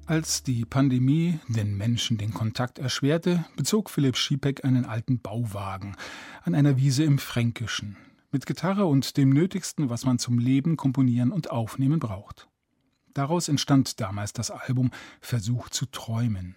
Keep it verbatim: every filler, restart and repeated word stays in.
Als die Pandemie den Menschen den Kontakt erschwerte, bezog Philipp Schiepeck einen alten Bauwagen an einer Wiese im Fränkischen. Mit Gitarre und dem Nötigsten, was man zum Leben, Komponieren und Aufnehmen braucht. Daraus entstand damals das Album »Versuch zu träumen«.